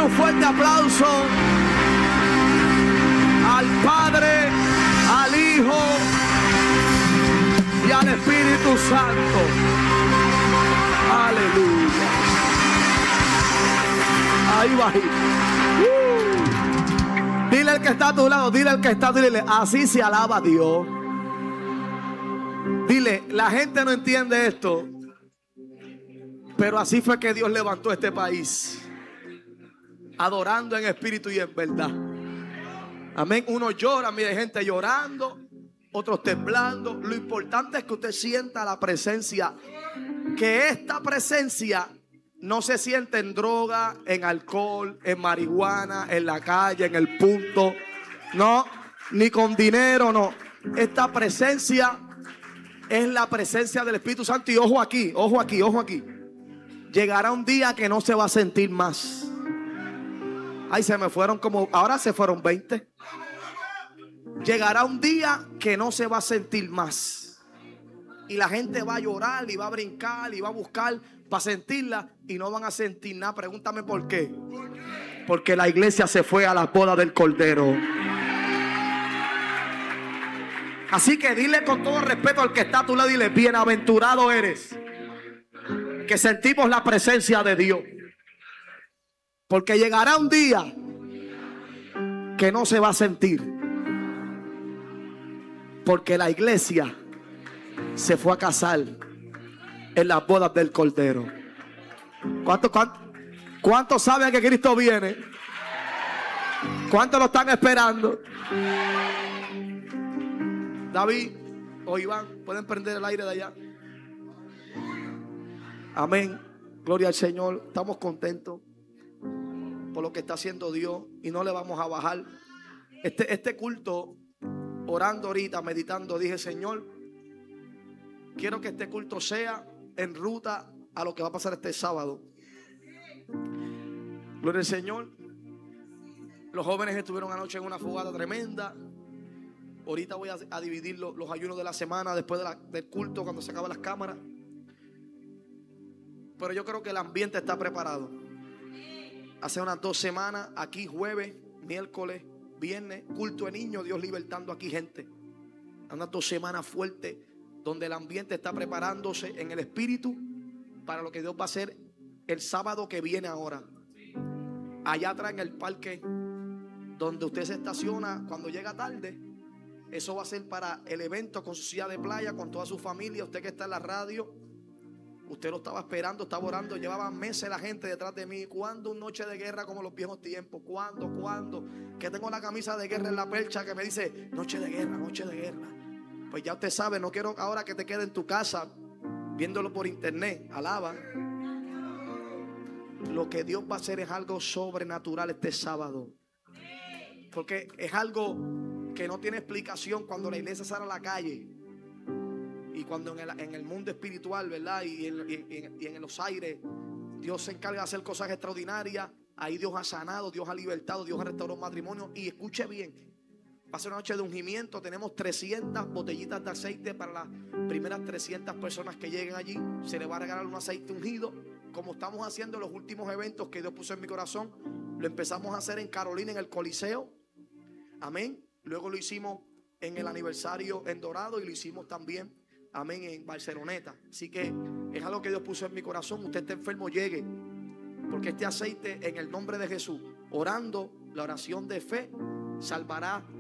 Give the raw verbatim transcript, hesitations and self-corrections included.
un fuerte aplauso al Padre, al Hijo y al Espíritu Santo. Aleluya. Ahí va. Uh. Dile al que está a tu lado, dile al que está, dile, así se alaba a Dios. Dile, la gente no entiende esto, pero así fue que Dios levantó este país, adorando en espíritu y en verdad. Amén. Uno llora, mira, hay gente llorando, otros temblando. Lo importante es que usted sienta la presencia, que esta presencia no se siente en droga, en alcohol, en marihuana, en la calle, en el punto, no, ni con dinero, no. Esta presencia es la presencia del Espíritu Santo. Y ojo aquí, ojo aquí, ojo aquí. Llegará un día que no se va a sentir más. Ay, se me fueron como, ahora se fueron veinte. Llegará un día que no se va a sentir más. Y la gente va a llorar y va a brincar y va a buscar para sentirla y no van a sentir nada. Pregúntame por qué. Porque la iglesia se fue a la boda del Cordero. Así que dile con todo respeto al que está a tu lado, dile, bienaventurado eres, que sentimos la presencia de Dios. Porque llegará un día que no se va a sentir. Porque la iglesia se fue a casar en las bodas del Cordero. ¿Cuántos cuánto, cuánto saben que Cristo viene? ¿Cuántos lo están esperando? David o Iván, pueden prender el aire de allá. Amén. Gloria al Señor. Estamos contentos por lo que está haciendo Dios y no le vamos a bajar. Este, este culto, orando ahorita, meditando, dije, Señor, quiero que este culto sea en ruta a lo que va a pasar este sábado. Gloria al Señor. Los jóvenes estuvieron anoche en una fogata tremenda. Ahorita voy a, a dividir los, los ayunos de la semana después de la, del culto, cuando se acaban las cámaras. Pero yo creo que el ambiente está preparado. Hace unas dos semanas, aquí jueves, miércoles, viernes, culto de niños, Dios libertando aquí gente. Unas dos semanas fuertes, donde el ambiente está preparándose en el espíritu para lo que Dios va a hacer el sábado que viene ahora. Allá atrás en el parque, donde usted se estaciona cuando llega tarde. Eso va a ser para el evento con su silla de playa, con toda su familia. Usted que está en la radio, usted lo estaba esperando, estaba orando. Llevaba meses la gente detrás de mí. ¿Cuándo una noche de guerra como los viejos tiempos? ¿Cuándo? ¿Cuándo? Que tengo la camisa de guerra en la percha que me dice noche de guerra, noche de guerra. Pues ya usted sabe, no quiero ahora que te quede en tu casa viéndolo por internet. Alaba. Lo que Dios va a hacer es algo sobrenatural este sábado. Porque es algo que no tiene explicación. Cuando la iglesia sale a la calle y cuando en el, en el mundo espiritual, ¿verdad? Y en, y, en, y en los aires Dios se encarga de hacer cosas extraordinarias. Ahí Dios ha sanado, Dios ha libertado, Dios ha restaurado un matrimonio. Y escuche bien, va a ser una noche de ungimiento. Tenemos trescientas botellitas de aceite para las primeras trescientas personas que lleguen allí. Se les va a regalar un aceite ungido, como estamos haciendo en los últimos eventos que Dios puso en mi corazón. Lo empezamos a hacer en Carolina, en el Coliseo. Amén. Luego lo hicimos en el aniversario en Dorado y lo hicimos también, amén, en Barceloneta. Así que es algo que Dios puso en mi corazón. Usted está enfermo, llegue. Porque este aceite, en el nombre de Jesús, orando la oración de fe, salvará